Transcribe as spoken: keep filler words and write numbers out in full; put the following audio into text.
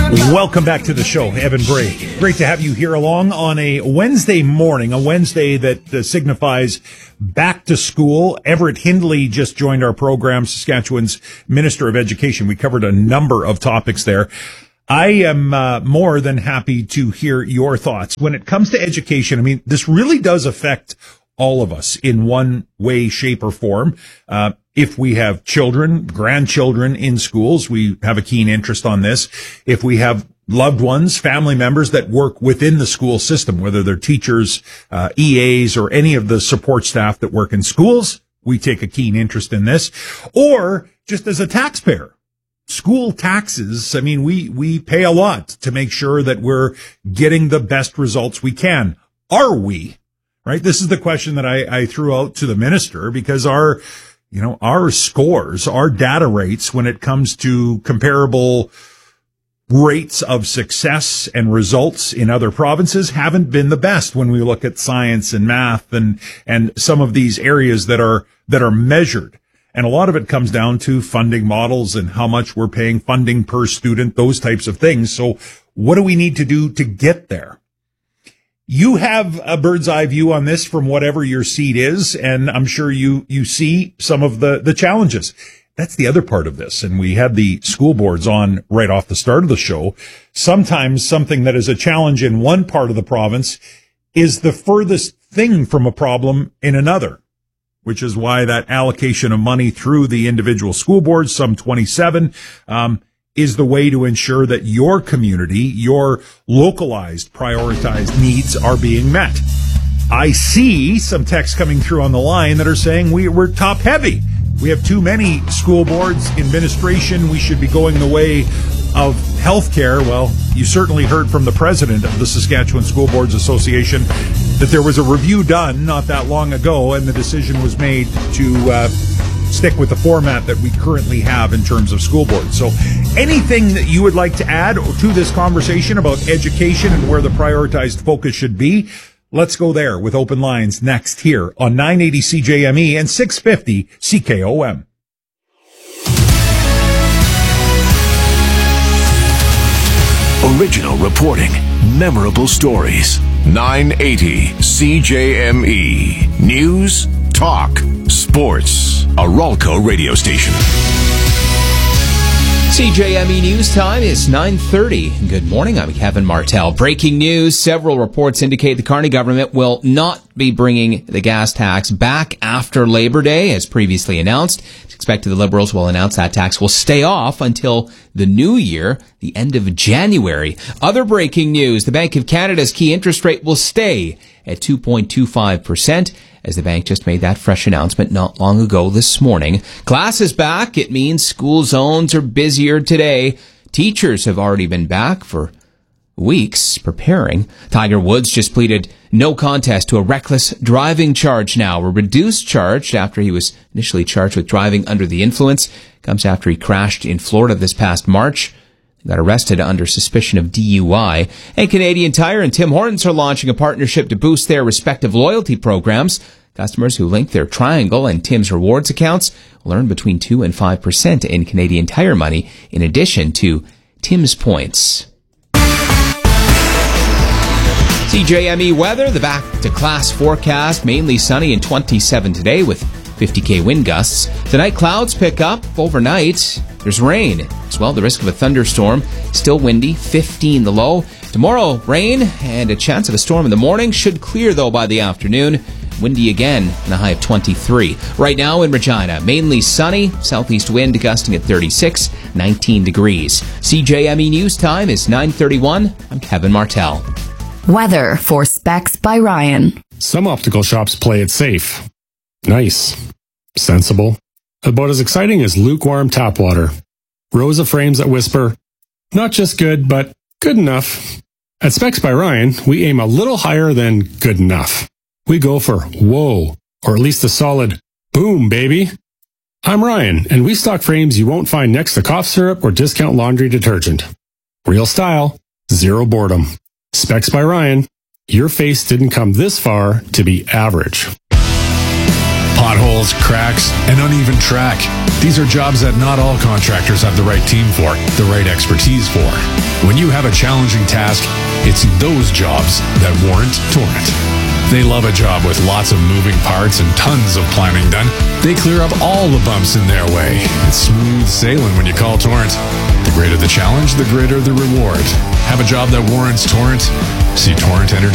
Welcome back to the show, Evan Bray. Great to have you here along on a Wednesday morning, a Wednesday that uh, signifies back to school. Everett Hindley just joined our program, Saskatchewan's Minister of Education. We covered a number of topics there. I am uh, more than happy to hear your thoughts. When it comes to education, I mean, this really does affect all of us in one way, shape, or form. Uh, if we have children, grandchildren in schools, we have a keen interest on this. If we have loved ones, family members that work within the school system, whether they're teachers, uh, E As, or any of the support staff that work in schools, we take a keen interest in this. Or just as a taxpayer, school taxes, I mean, we, we pay a lot to make sure that we're getting the best results we can. Are we? Right? This is the question that I, I threw out to the minister, because our, you know, our scores, our data rates when it comes to comparable rates of success and results in other provinces haven't been the best when we look at science and math and, and some of these areas that are, that are measured. And a lot of it comes down to funding models and how much we're paying funding per student, those types of things. So what do we need to do to get there? You have a bird's eye view on this from whatever your seat is, and I'm sure you, you see some of the, the challenges. That's the other part of this. And we had the school boards on right off the start of the show. Sometimes something that is a challenge in one part of the province is the furthest thing from a problem in another, which is why that allocation of money through the individual school boards, some twenty-seven, um, is the way to ensure that your community, your localized, prioritized needs are being met. I see some texts coming through on the line that are saying we, we're top heavy. We have too many school boards, administration. We should be going the way of healthcare. Well, you certainly heard from the president of the Saskatchewan School Boards Association that there was a review done not that long ago, and the decision was made to uh, stick with the format that we currently have in terms of school boards. So anything that you would like to add to this conversation about education and where the prioritized focus should be, let's go there with open lines next here on nine eighty C J M E and six fifty C K O M. Original reporting, memorable stories. nine eighty C J M E. News, talk, sports. A Ralco radio station. C J M E News Time is nine thirty. Good morning, I'm Kevin Martell. Breaking news, several reports indicate the Carney government will not be bringing the gas tax back after Labor Day, as previously announced. It's expected the Liberals will announce that tax will stay off until the new year, the end of January. Other breaking news, the Bank of Canada's key interest rate will stay at two point two five percent. As the bank just made that fresh announcement not long ago this morning. Class is back. It means school zones are busier today. Teachers have already been back for weeks preparing. Tiger Woods just pleaded no contest to a reckless driving charge now. A reduced charge after he was initially charged with driving under the influence. Comes after he crashed in Florida this past March. Got arrested under suspicion of D U I. And Canadian Tire and Tim Hortons are launching a partnership to boost their respective loyalty programs. Customers who link their Triangle and Tim's Rewards accounts will earn between two and five percent in Canadian Tire money, in addition to Tim's points. C J M E weather, the back-to-class forecast, mainly sunny and twenty-seven today with fifty K wind gusts. Tonight, clouds pick up overnight. There's rain. As well, the risk of a thunderstorm. Still windy, fifteen the low. Tomorrow, rain and a chance of a storm in the morning. Should clear, though, by the afternoon. Windy again, and a high of twenty-three. Right now in Regina, mainly sunny. Southeast wind gusting at thirty-six, nineteen degrees. C J M E News Time is nine thirty-one. I'm Kevin Martell. Weather for Specs by Ryan. Some optical shops play it safe. Nice. Sensible. About as exciting as lukewarm tap water. Rows of frames that whisper, not just good, but good enough. At Specs by Ryan, we aim a little higher than good enough. We go for whoa, or at least a solid boom, baby. I'm Ryan, and we stock frames you won't find next to cough syrup or discount laundry detergent. Real style, zero boredom. Specs by Ryan. Your face didn't come this far to be average. Potholes, cracks, and uneven track. These are jobs that not all contractors have the right team for, the right expertise for. When you have a challenging task, it's those jobs that warrant Torrent. They love a job with lots of moving parts and tons of planning done. They clear up all the bumps in their way. It's smooth sailing when you call Torrent. The greater the challenge, the greater the reward. Have a job that warrants Torrent? See torrent energy